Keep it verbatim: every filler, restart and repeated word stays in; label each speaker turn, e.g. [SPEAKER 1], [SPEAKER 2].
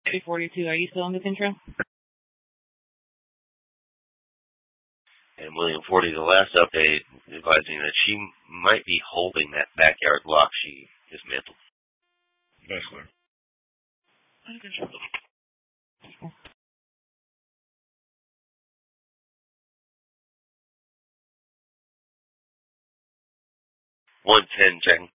[SPEAKER 1] three forty-two, are you still on this intro?
[SPEAKER 2] And William forty, the last update, advising that she might be holding that backyard lock she dismantled.
[SPEAKER 3] That's clear.
[SPEAKER 2] one ten, checking.